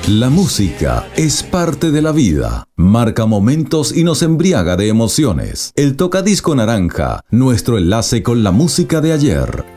La música es parte de la vida, marca momentos y nos embriaga de emociones. El Tocadisco Naranja, nuestro enlace con la música de ayer,